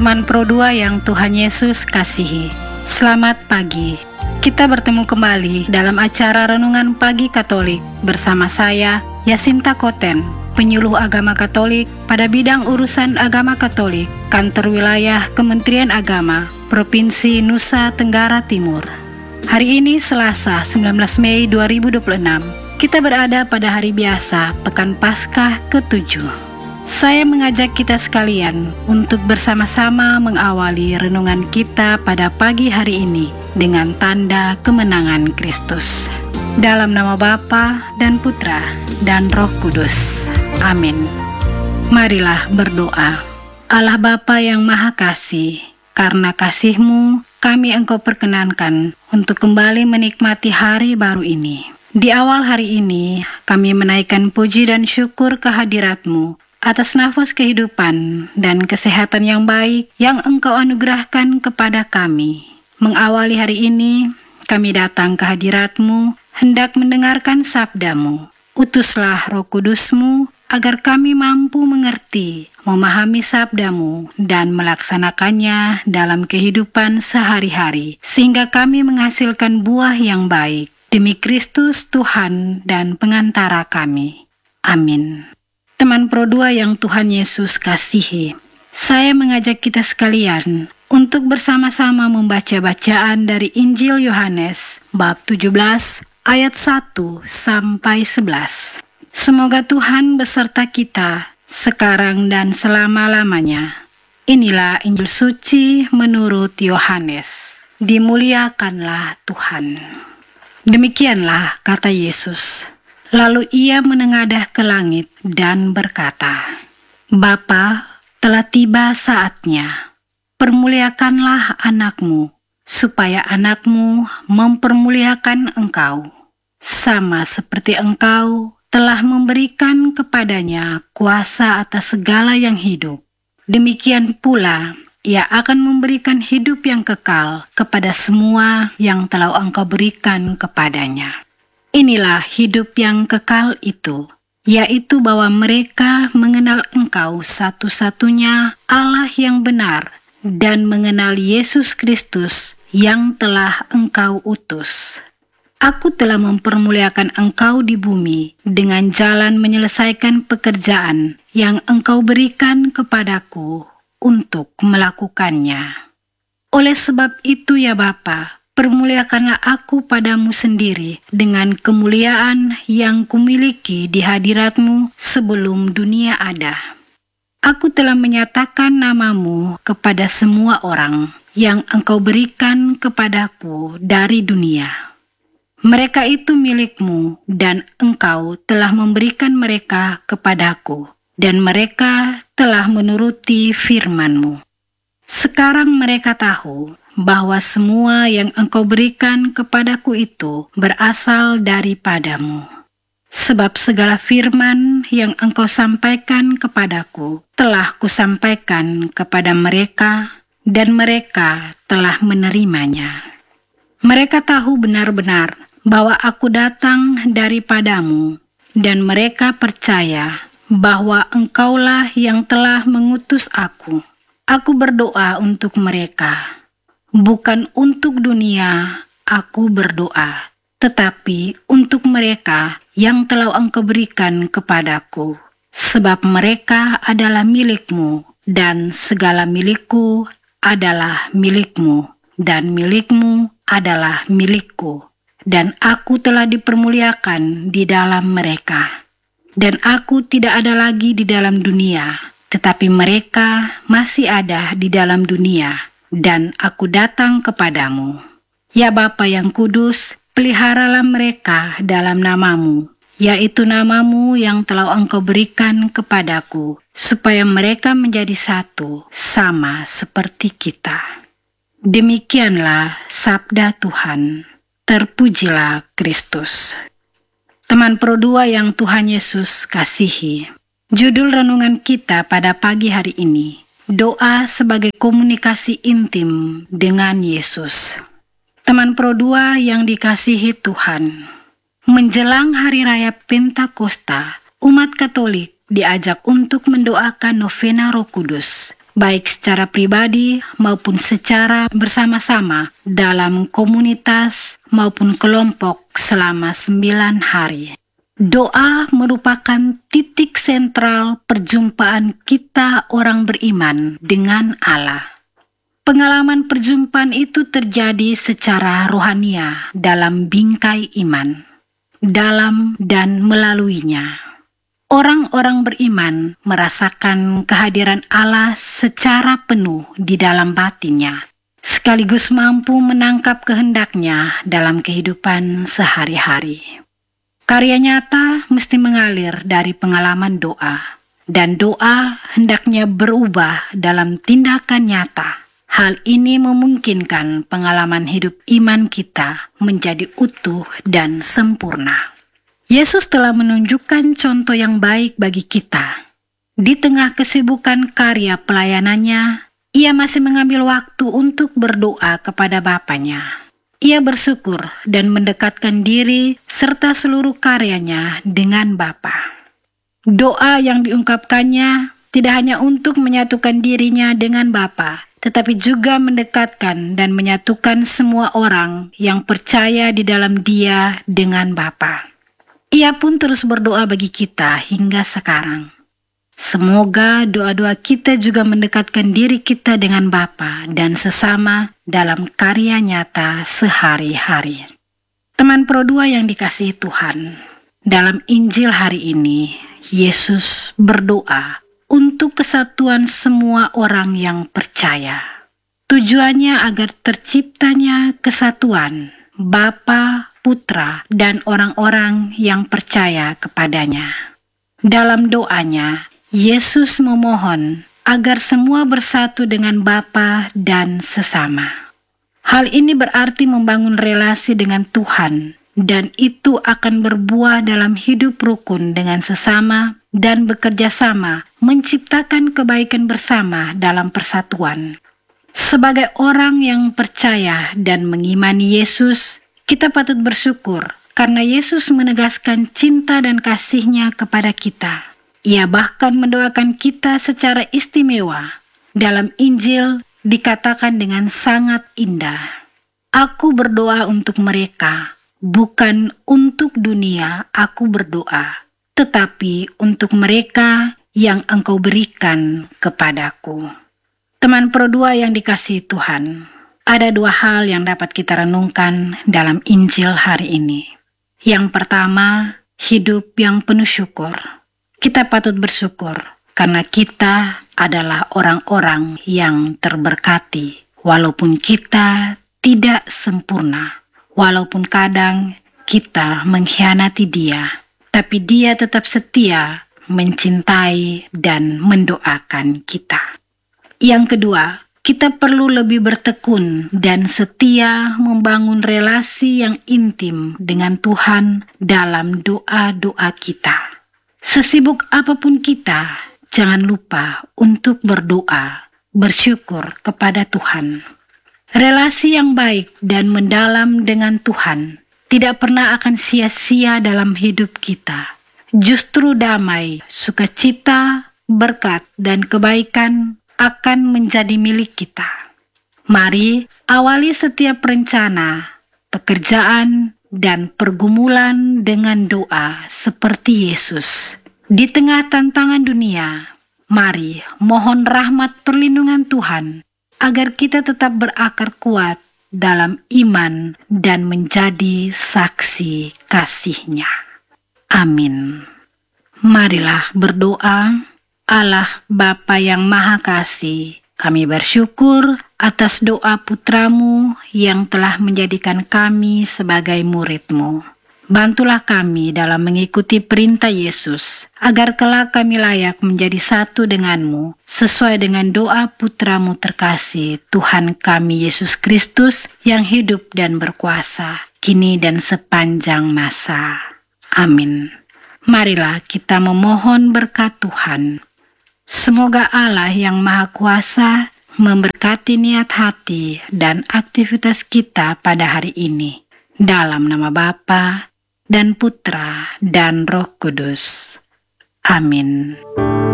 Teman Pro 2 yang Tuhan Yesus kasihi, selamat pagi. Kita bertemu kembali dalam acara Renungan Pagi Katolik bersama saya, Yasinta Koten, penyuluh agama Katolik pada bidang urusan agama Katolik, Kantor Wilayah Kementerian Agama, Provinsi Nusa Tenggara Timur. Hari ini Selasa 19 Mei 2026, kita berada pada hari biasa Pekan Paskah ke-7. Saya mengajak kita sekalian untuk bersama-sama mengawali renungan kita pada pagi hari ini dengan tanda kemenangan Kristus. Dalam nama Bapa dan Putra dan Roh Kudus. Amin. Marilah berdoa. Allah Bapa yang Maha Kasih, karena kasih-Mu kami Engkau perkenankan untuk kembali menikmati hari baru ini. Di awal hari ini kami menaikkan puji dan syukur kehadirat-Mu atas nafas kehidupan dan kesehatan yang baik yang Engkau anugerahkan kepada kami. Mengawali hari ini, kami datang ke hadirat-Mu, hendak mendengarkan sabda-Mu. Utuslah Roh Kudus-Mu, agar kami mampu mengerti, memahami sabda-Mu, dan melaksanakannya dalam kehidupan sehari-hari, sehingga kami menghasilkan buah yang baik. Demi Kristus Tuhan dan pengantara kami. Amin. Teman Pro 2 yang Tuhan Yesus kasihi, saya mengajak kita sekalian untuk bersama-sama membaca bacaan dari Injil Yohanes bab 17 ayat 1 sampai 11. Semoga Tuhan beserta kita sekarang dan selama-lamanya. Inilah Injil suci menurut Yohanes. Dimuliakanlah Tuhan. Demikianlah kata Yesus. Lalu ia menengadah ke langit dan berkata, Bapa, telah tiba saatnya. Permuliakanlah anakmu, supaya anakmu mempermuliakan engkau. Sama seperti engkau telah memberikan kepadanya kuasa atas segala yang hidup. Demikian pula, ia akan memberikan hidup yang kekal kepada semua yang telah engkau berikan kepadanya. Inilah hidup yang kekal itu, yaitu bahwa mereka mengenal Engkau satu-satunya Allah yang benar dan mengenal Yesus Kristus yang telah Engkau utus. Aku telah mempermuliakan Engkau di bumi dengan jalan menyelesaikan pekerjaan yang Engkau berikan kepadaku untuk melakukannya. Oleh sebab itu ya Bapa, permuliakanlah aku padamu sendiri dengan kemuliaan yang kumiliki di hadirat-Mu sebelum dunia ada. Aku telah menyatakan namamu kepada semua orang yang Engkau berikan kepadaku dari dunia. Mereka itu milik-Mu dan Engkau telah memberikan mereka kepadaku, dan mereka telah menuruti firman-Mu. Sekarang mereka tahu bahwa semua yang Engkau berikan kepadaku itu berasal daripadamu. Sebab segala firman yang Engkau sampaikan kepadaku telah kusampaikan kepada mereka, dan mereka telah menerimanya. Mereka tahu benar-benar bahwa aku datang daripadamu, dan mereka percaya bahwa Engkaulah yang telah mengutus aku. Aku berdoa untuk mereka. Bukan untuk dunia aku berdoa, tetapi untuk mereka yang telah Engkau berikan kepadaku. Sebab mereka adalah milik-Mu, dan segala milikku adalah milik-Mu, dan milik-Mu adalah milikku. Dan aku telah dipermuliakan di dalam mereka. Dan aku tidak ada lagi di dalam dunia, tetapi mereka masih ada di dalam dunia. Dan aku datang kepadamu. Ya Bapa yang kudus, peliharalah mereka dalam namamu, yaitu namamu yang telah Engkau berikan kepadaku, supaya mereka menjadi satu, sama seperti kita. Demikianlah sabda Tuhan. Terpujilah Kristus. Teman Pro 2 yang Tuhan Yesus kasihi, judul renungan kita pada pagi hari ini, doa sebagai komunikasi intim dengan Yesus. Teman Pro 2 yang dikasihi Tuhan, menjelang Hari Raya Pentakosta, umat Katolik diajak untuk mendoakan novena Roh Kudus baik secara pribadi maupun secara bersama-sama dalam komunitas maupun kelompok selama 9 hari. Doa merupakan titik sentral perjumpaan kita orang beriman dengan Allah. Pengalaman perjumpaan itu terjadi secara rohania dalam bingkai iman, dalam dan melaluinya. Orang-orang beriman merasakan kehadiran Allah secara penuh di dalam batinnya, sekaligus mampu menangkap kehendaknya dalam kehidupan sehari-hari. Karya nyata mesti mengalir dari pengalaman doa, dan doa hendaknya berubah dalam tindakan nyata. Hal ini memungkinkan pengalaman hidup iman kita menjadi utuh dan sempurna. Yesus telah menunjukkan contoh yang baik bagi kita. Di tengah kesibukan karya pelayanannya, ia masih mengambil waktu untuk berdoa kepada Bapanya. Ia bersyukur dan mendekatkan diri serta seluruh karyanya dengan Bapa. Doa yang diungkapkannya tidak hanya untuk menyatukan dirinya dengan Bapa, tetapi juga mendekatkan dan menyatukan semua orang yang percaya di dalam Dia dengan Bapa. Ia pun terus berdoa bagi kita hingga sekarang. Semoga doa-doa kita juga mendekatkan diri kita dengan Bapa dan sesama dalam karya nyata sehari-hari. Teman Pro 2 yang dikasihi Tuhan, dalam Injil hari ini, Yesus berdoa untuk kesatuan semua orang yang percaya. Tujuannya agar terciptanya kesatuan Bapa, Putra, dan orang-orang yang percaya kepadanya. Dalam doanya, Yesus memohon agar semua bersatu dengan Bapa dan sesama. Hal ini berarti membangun relasi dengan Tuhan, dan itu akan berbuah dalam hidup rukun dengan sesama dan bekerja sama menciptakan kebaikan bersama dalam persatuan. Sebagai orang yang percaya dan mengimani Yesus, kita patut bersyukur karena Yesus menegaskan cinta dan kasih-Nya kepada kita. Ia bahkan mendoakan kita secara istimewa. Dalam Injil dikatakan dengan sangat indah, "Aku berdoa untuk mereka, bukan untuk dunia aku berdoa, tetapi untuk mereka yang Engkau berikan kepadaku." Teman Pro 2 yang dikasihi Tuhan, ada 2 hal yang dapat kita renungkan dalam Injil hari ini. Yang pertama, hidup yang penuh syukur. Kita patut bersyukur karena kita adalah orang-orang yang terberkati, walaupun kita tidak sempurna, walaupun kadang kita mengkhianati Dia, tapi Dia tetap setia, mencintai, dan mendoakan kita. Yang kedua, kita perlu lebih bertekun dan setia membangun relasi yang intim dengan Tuhan dalam doa-doa kita. Sesibuk apapun kita, jangan lupa untuk berdoa, bersyukur kepada Tuhan. Relasi yang baik dan mendalam dengan Tuhan tidak pernah akan sia-sia dalam hidup kita. Justru damai, sukacita, berkat, dan kebaikan akan menjadi milik kita. Mari awali setiap rencana, pekerjaan, dan pergumulan dengan doa seperti Yesus. Di tengah tantangan dunia, mari mohon rahmat perlindungan Tuhan agar kita tetap berakar kuat dalam iman dan menjadi saksi kasih-Nya. Amin. Marilah berdoa. Allah Bapa yang Maha Kasih, kami bersyukur atas doa putra-Mu yang telah menjadikan kami sebagai murid-Mu. Bantulah kami dalam mengikuti perintah Yesus, agar kelak kami layak menjadi satu dengan-Mu, sesuai dengan doa putra-Mu terkasih, Tuhan kami Yesus Kristus, yang hidup dan berkuasa, kini dan sepanjang masa. Amin. Marilah kita memohon berkat Tuhan. Semoga Allah yang Maha Kuasa memberkati niat hati dan aktivitas kita pada hari ini. Dalam nama Bapa dan Putra dan Roh Kudus. Amin.